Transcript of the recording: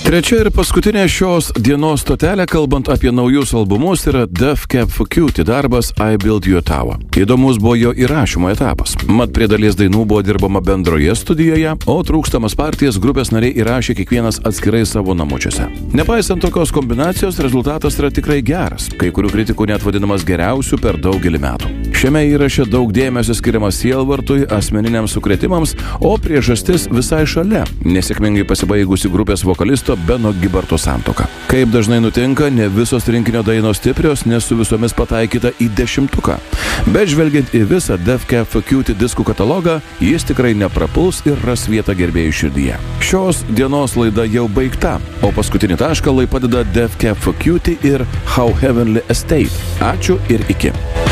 Trečia ir paskutinė šios dienos stotelė, kalbant apie naujus albumus, yra Death Cab for Cutie darbas I Built You a Tower. Įdomus buvo jo įrašymo etapas. Mat prie dalies dainų buvo dirbama bendroje studijoje, o trūkstamas partijas grupės nariai įrašė kiekvienas atskirai savo namučiuose. Nepaisant tokios kombinacijos, rezultatas yra tikrai geras, kai kurių kritikų net vadinamas geriausiu per daugelį metų. Šiame įraše daug dėmesio skiriama sielvartui, asmeniniams sukrėtimams, o priežastis visai šalia – nesėkmingai pasibaigusi grupės vokalisto Beno Gibarto santuoka. Kaip dažnai nutinka, ne visos rinkinio dainos stiprios, nes su visomis pataikyta į 10. Bet žvelgiant į visą Death Cab for Cutie diskų katalogą, jis tikrai neprapuls ir ras vietą gerbėjų širdyje. Šios dienos laida jau baigta, o paskutinį tašką lai padeda Death Cab for Cutie ir How Heavenly Estate. Ačiū ir iki.